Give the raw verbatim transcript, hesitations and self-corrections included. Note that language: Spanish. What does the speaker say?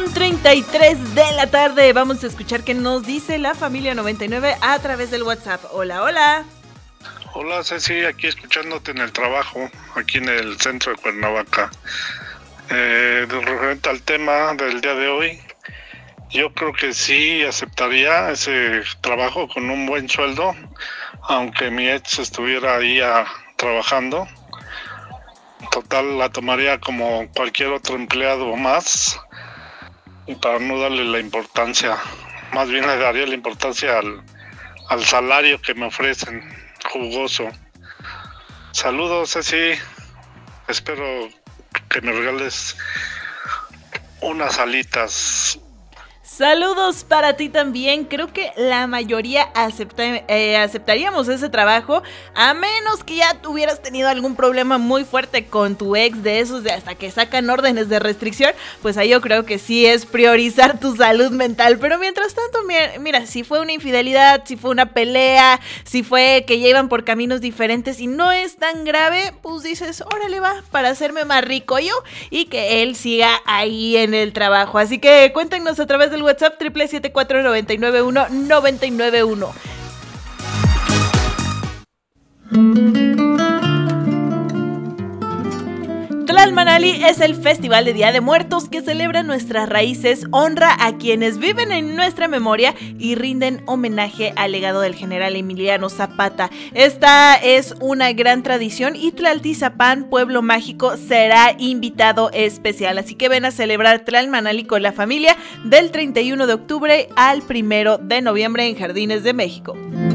con treinta y tres de la tarde. Vamos a escuchar qué nos dice la familia noventa y nueve a través del WhatsApp. Hola, hola. Hola Ceci, aquí escuchándote en el trabajo, aquí en el centro de Cuernavaca. Eh, referente al tema del día de hoy, yo creo que sí aceptaría ese trabajo con un buen sueldo, aunque mi ex estuviera ahí a, trabajando. Total, la tomaría como cualquier otro empleado más, y para no darle la importancia, más bien le daría la importancia al, al salario que me ofrecen, jugoso. Saludos, Ceci, espero que me regales unas alitas. Saludos para ti también. Creo que la mayoría acepta, eh, aceptaríamos ese trabajo, a menos que ya tuvieras tenido algún problema muy fuerte con tu ex, de esos de hasta que sacan órdenes de restricción. Pues ahí yo creo que sí es priorizar tu salud mental. Pero mientras tanto, mira, mira, si fue una infidelidad, si fue una pelea, si fue que ya iban por caminos diferentes y no es tan grave, pues dices, órale va, para hacerme más rico yo y que él siga ahí en el trabajo. Así que cuéntenos a través del WhatsApp triple siete cuatro nueve nueve uno nueve nueve uno. Tlalmanali es el festival de Día de Muertos que celebra nuestras raíces, honra a quienes viven en nuestra memoria y rinden homenaje al legado del general Emiliano Zapata. Esta es una gran tradición y Tlaltizapán, pueblo mágico, será invitado especial. Así que ven a celebrar Tlalmanali con la familia del treinta y uno de octubre al primero de noviembre en Jardines de México.